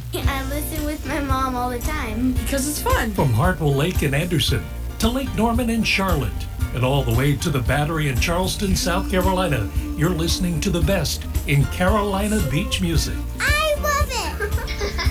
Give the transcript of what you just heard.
I listen with my mom all the time. Because it's fun. From Hartwell Lake in Anderson to Lake Norman in Charlotte and all the way to the Battery in Charleston, South Carolina, you're listening to the best in Carolina beach music.